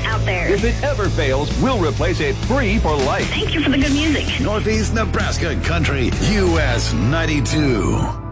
out there. If it ever fails, we'll replace it free for life. Thank you for the good music. Northeast Nebraska Country, US 92.